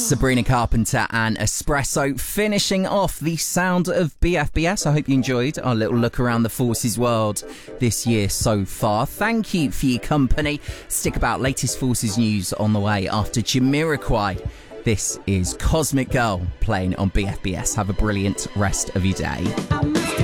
Sabrina Carpenter and Espresso finishing off the sound of BFBS. I hope you enjoyed our little look around the Forces world this year so far. Thank you for your company. Stick about, latest Forces news on the way after Jamiroquai. This is Cosmic Girl playing on BFBS. Have a brilliant rest of your day.